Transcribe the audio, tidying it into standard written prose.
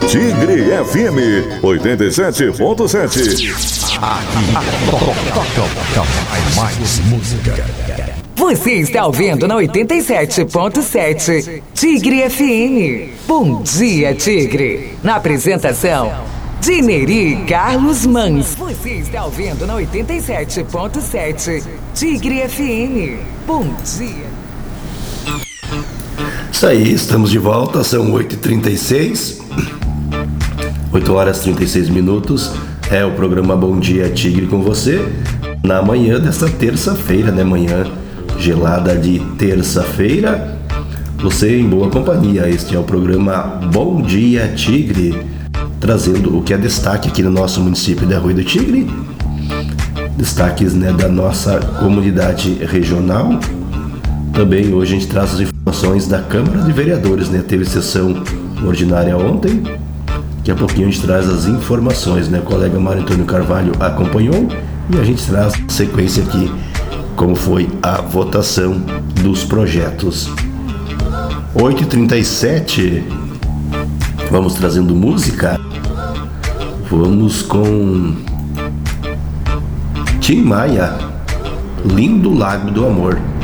Tigre FM 87.7. Toca mais música. Você está ouvindo na 87.7 Tigre FM. Bom dia, Tigre. Na apresentação, Dineri Carlos Mans. Você está ouvindo na 87.7 Tigre FM. Bom dia. Isso aí, estamos de volta, são 8h36, 8 horas 36 minutos, é o programa Bom Dia Tigre com você, na manhã desta terça-feira, né, manhã gelada de terça-feira, você em boa companhia. Este é o programa Bom Dia Tigre, trazendo o que é destaque aqui no nosso município de Arroio do Tigre, destaques, né, da nossa comunidade regional. Também hoje a gente traz as informações da Câmara de Vereadores, né? Teve sessão ordinária ontem. Daqui a pouquinho a gente traz as informações, né? O colega Mário Antônio Carvalho acompanhou e a gente traz a sequência aqui, como foi a votação dos projetos. 8h37, vamos trazendo música. Vamos com Tim Maia, Lindo Lago do Amor.